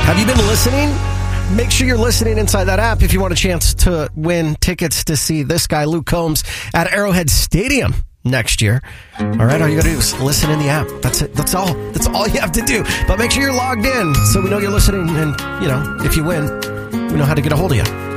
Have you been listening? Make sure you're listening inside that app if you want a chance to win tickets to see this guy, Luke Combs, at Arrowhead Stadium next year. All right, all you got to do is listen in the app. That's it. That's all. That's all you have to do. But make sure you're logged in so we know you're listening. And, if you win, we know how to get a hold of you.